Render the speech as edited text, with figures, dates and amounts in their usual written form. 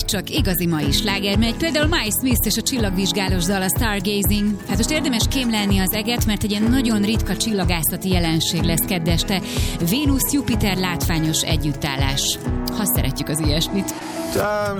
csak igazi mai sláger megy, például Miles Smith és a csillagvizsgálós dal, a Stargazing. Hát most érdemes kémlelni az eget, mert egy ilyen nagyon ritka csillagászati jelenség lesz kedd este. Vénusz-Jupiter látványos együttállás. Ha szeretjük az ilyesmit. Time